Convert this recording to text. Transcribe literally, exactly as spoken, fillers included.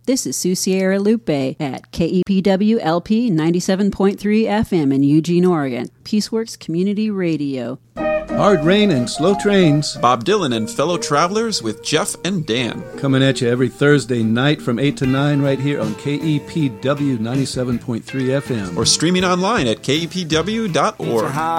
This is Sue Sierra Lupe at K E P W L P ninety-seven point three F M in Eugene, Oregon. Peaceworks Community Radio. Hard rain and slow trains. Bob Dylan and fellow travelers with Jeff and Dan. Coming at you every Thursday night from eight to nine right here on K E P W ninety-seven point three F M. Or streaming online at K E P W dot org.